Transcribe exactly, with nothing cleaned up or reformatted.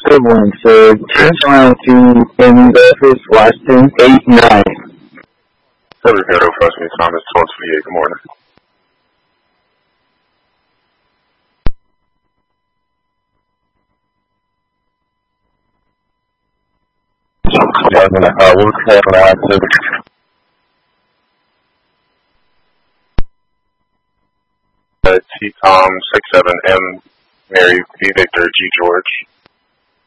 Good one, sir. Turn around to in the office, Washington, eight nine. Every Ricardo, First Me Thomas, twelve twenty-eight. Good morning. Uh, what was the on the activity? Uh, T Tom six seven M Mary V Victor G George.